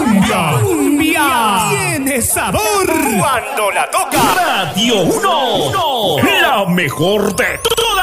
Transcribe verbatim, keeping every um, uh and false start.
cumbia. Cumbia. Tiene sabor. Cuando la toca. Radio uno. La mejor de todas.